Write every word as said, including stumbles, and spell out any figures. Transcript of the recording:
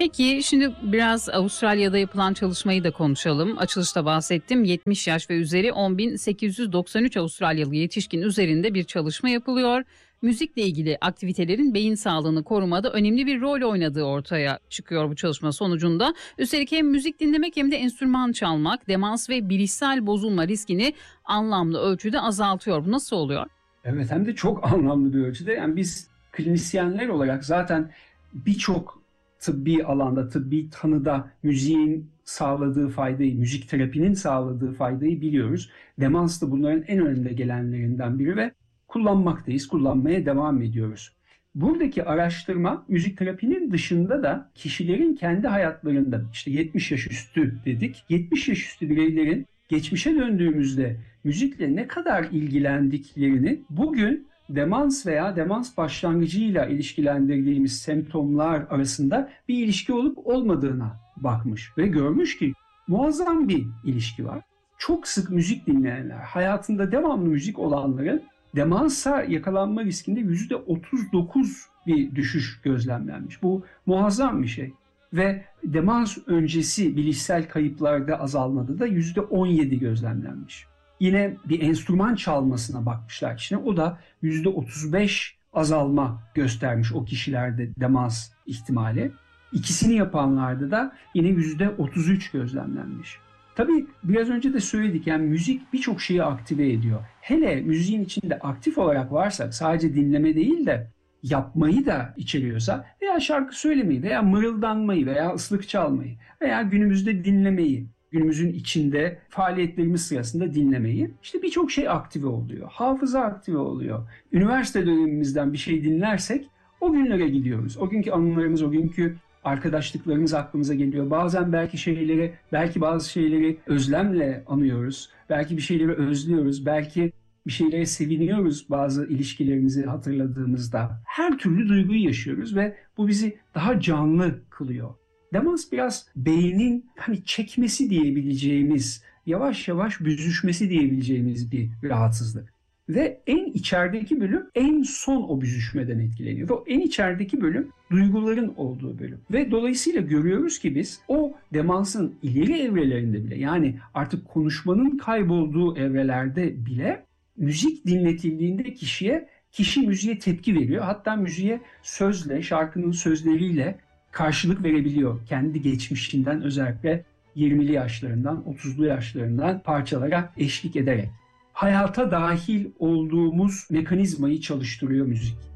Peki, şimdi biraz Avustralya'da yapılan çalışmayı da konuşalım. Açılışta bahsettim. yetmiş yaş ve üzeri on bin sekiz yüz doksan üç Avustralyalı yetişkin üzerinde bir çalışma yapılıyor. Müzikle ilgili aktivitelerin beyin sağlığını korumada önemli bir rol oynadığı ortaya çıkıyor bu çalışma sonucunda. Üstelik hem müzik dinlemek hem de enstrüman çalmak demans ve bilişsel bozulma riskini anlamlı ölçüde azaltıyor. Bu nasıl oluyor? Evet, hem de çok anlamlı bir ölçüde. Yani biz klinisyenler olarak zaten birçok tıbbi alanda, tıbbi tanıda müziğin sağladığı faydayı, müzik terapinin sağladığı faydayı biliyoruz. Demans da bunların en önde gelenlerinden biri ve kullanmaktayız, kullanmaya devam ediyoruz. Buradaki araştırma müzik terapinin dışında da kişilerin kendi hayatlarında, işte yetmiş yaş üstü dedik, yetmiş yaş üstü bireylerin geçmişe döndüğümüzde müzikle ne kadar ilgilendiklerini bugün demans veya demans başlangıcıyla ilişkilendirdiğimiz semptomlar arasında bir ilişki olup olmadığına bakmış ve görmüş ki muazzam bir ilişki var. Çok sık müzik dinleyenler, hayatında devamlı müzik olanların demansa yakalanma riskinde yüzde otuz dokuz bir düşüş gözlemlenmiş. Bu muazzam bir şey. Ve demans öncesi bilişsel kayıplarda azalmada da yüzde on yedi gözlemlenmiş. Yine bir enstrüman çalmasına bakmışlar kişinin. O da yüzde otuz beş azalma göstermiş o kişilerde demans ihtimali. İkisini yapanlarda da yine yüzde otuz üç gözlemlenmiş. Tabii biraz önce de söyledik, yani müzik birçok şeyi aktive ediyor. Hele müziğin içinde aktif olarak varsak, sadece dinleme değil de yapmayı da içeriyorsa veya şarkı söylemeyi veya mırıldanmayı veya ıslık çalmayı veya günümüzde dinlemeyi, günümüzün içinde faaliyetlerimiz sırasında dinlemeyi, işte birçok şey aktive oluyor. Hafıza aktive oluyor. Üniversite dönemimizden bir şey dinlersek o günlere gidiyoruz. O günkü anılarımız, o günkü arkadaşlıklarımız aklımıza geliyor. Bazen belki şeyleri, belki bazı şeyleri özlemle anıyoruz. Belki bir şeyleri özlüyoruz. Belki bir şeylere seviniyoruz bazı ilişkilerimizi hatırladığımızda. Her türlü duyguyu yaşıyoruz ve bu bizi daha canlı kılıyor. Demans biraz beynin hani çekmesi diyebileceğimiz, yavaş yavaş büzüşmesi diyebileceğimiz bir rahatsızlık. Ve en içerideki bölüm en son o büzüşmeden etkileniyor. Ve o en içerideki bölüm duyguların olduğu bölüm. Ve dolayısıyla görüyoruz ki biz o demansın ileri evrelerinde bile, yani artık konuşmanın kaybolduğu evrelerde bile müzik dinletildiğinde kişiye, kişi müziğe tepki veriyor. Hatta müziğe sözle, şarkının sözleriyle karşılık verebiliyor. Kendi geçmişinden, özellikle yirmili yaşlarından, otuzlu yaşlarından parçalara eşlik ederek. Hayata dahil olduğumuz mekanizmayı çalıştırıyor müzik.